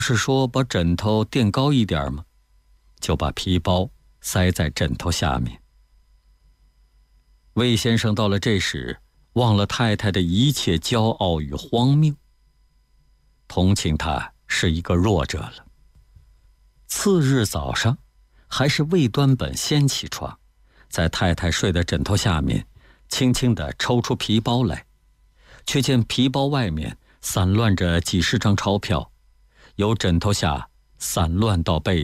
是说把枕头垫高一点吗？就把皮包塞在枕头下面。魏先生到了这时，忘了太太的一切骄傲与荒谬，同情她是一个弱者了。次日早上，还是魏端本先起床，在太太睡的枕头下面轻轻地抽出皮包来，却见皮包外面散乱着几十张钞票，由枕头下散乱到被